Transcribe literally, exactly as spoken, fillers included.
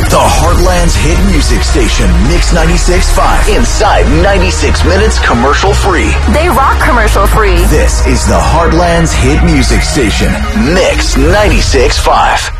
The Heartland's hit music station, Mix ninety-six point five. Inside ninety-six minutes commercial free. They rock commercial free. This is the Heartland's hit music station, Mix ninety-six point five.